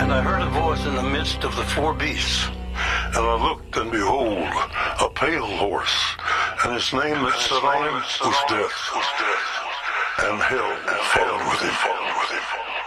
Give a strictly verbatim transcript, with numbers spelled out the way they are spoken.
And I heard a voice in the midst of the four beasts. And I looked, and behold, a pale horse, and his name that sat on him was Death, and hell followed with him.